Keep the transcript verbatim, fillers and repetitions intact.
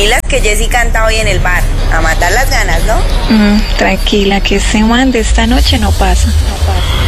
Tranquilas que Jessy canta hoy en el bar. A matar las ganas, ¿no? Mm, tranquila, que ese man de esta noche no pasa. No pasa.